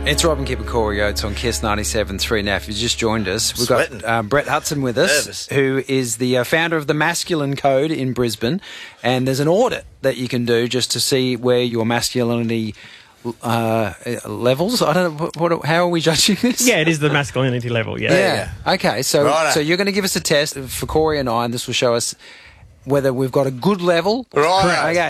It's Rob and Kip and Corey Oates on Kiss 97.3 now. If you just joined us, we've Sweating. got Brett Hudson with us, Nervous. who is the founder of the Masculine Code in Brisbane. And there's an audit that you can do just to see where your masculinity levels. I don't know, how are we judging this? Yeah, it is the masculinity level, yeah. Yeah. Okay, so Righto. you're going to give us a test for Corey and I, and this will show us whether we've got a good level. Right. Okay.